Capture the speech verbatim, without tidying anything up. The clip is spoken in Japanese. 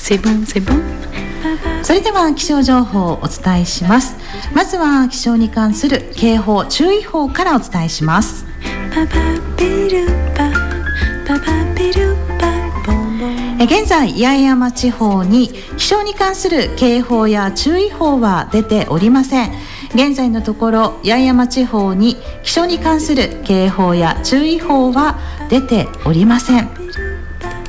C'est bon, c'est bon。 それでは気象情報をお伝えします。まずは気象に関する警報注意報からお伝えします。現在八重山地方に気象に関する警報や注意報は出ておりません。現在のところ八重山地方に気象に関する警報や注意報は出ておりません。